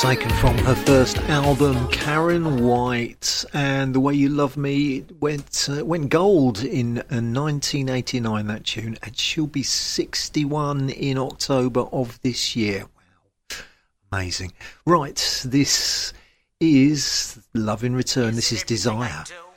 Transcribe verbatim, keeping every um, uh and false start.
taken from her first album, Karen White, and The Way You Love Me went uh, went gold in uh, nineteen eighty-nine, that tune, and she'll be sixty-one in October of this year. Wow, amazing. Right, this is Love in Return, this is Desire.